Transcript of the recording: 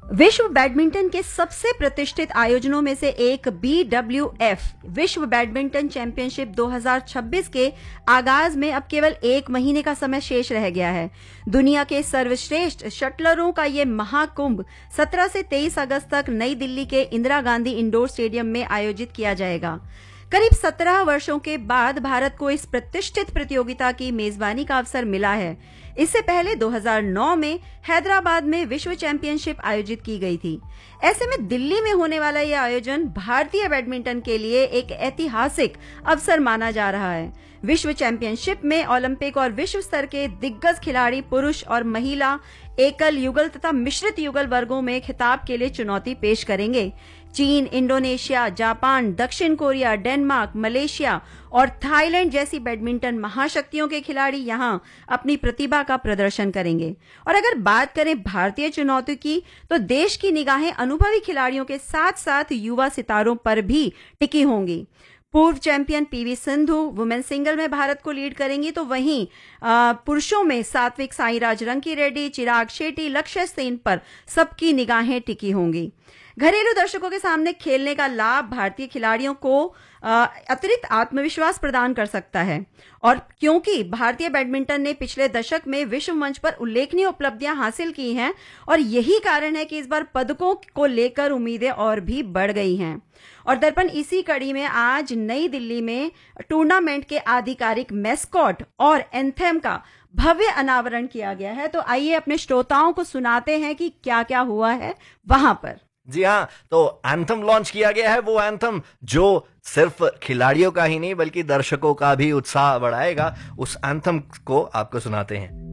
विश्व बैडमिंटन के सबसे प्रतिष्ठित आयोजनों में से एक BWF विश्व बैडमिंटन चैंपियनशिप 2026 के आगाज में अब केवल 1 महीने का समय शेष रह गया है। दुनिया के सर्वश्रेष्ठ शटलरों का ये महाकुंभ 17 से 23 अगस्त तक नई दिल्ली के इंदिरा गांधी इंडोर स्टेडियम में आयोजित किया जाएगा। करीब 17 वर्षों के बाद भारत को इस प्रतिष्ठित प्रतियोगिता की मेजबानी का अवसर मिला है। इससे पहले 2009 में हैदराबाद में विश्व चैंपियनशिप आयोजित की गई थी। ऐसे में दिल्ली में होने वाला यह आयोजन भारतीय बैडमिंटन के लिए एक ऐतिहासिक अवसर माना जा रहा है। विश्व चैंपियनशिप में ओलंपिक और विश्व स्तर के दिग्गज खिलाड़ी पुरुष और महिला एकल युगल तथा मिश्रित युगल वर्गों में खिताब के लिए चुनौती पेश करेंगे। चीन, इंडोनेशिया, जापान, दक्षिण कोरिया, डेनमार्क, मलेशिया और थाईलैंड जैसी बैडमिंटन महाशक्तियों के खिलाड़ी यहां अपनी प्रतिभा का प्रदर्शन करेंगे। और अगर बात करें भारतीय चुनौती की, तो देश की निगाहें अनुभवी खिलाड़ियों के साथ साथ युवा सितारों पर भी टिकी होंगी। पूर्व champion PV Sindhu women single में भारत को लीड करेंगी, तो वहीं पुरुषों में सात्विक साईराज रंकीरेड्डी, चिराग शेट्टी, लक्ष्य सेन पर सबकी निगाहें टिकी होंगी। घरेलू दर्शकों के सामने खेलने का लाभ भारतीय खिलाड़ियों को अतिरिक्त आत्मविश्वास प्रदान कर सकता है। और क्योंकि भारतीय बैडमिंटन ने पिछले दशक में विश्व मंच पर उल्लेखनीय उपलब्धियां हासिल की हैं, और यही कारण है कि इस बार पदकों को लेकर उम्मीदें और भी बढ़ गई हैं। और दर्पण इसी कड़ी में आज नई दिल्ली में टूर्नामेंट के आधिकारिक मैस्कॉट और एंथेम का भव्य अनावरण किया गया है। तो आइए अपने श्रोताओं को सुनाते हैं कि क्या क्या हुआ है वहां पर। जी हाँ, तो एंथम लॉन्च किया गया है, वो एंथम जो सिर्फ खिलाड़ियों का ही नहीं बल्कि दर्शकों का भी उत्साह बढ़ाएगा। उस एंथम को आपको सुनाते हैं।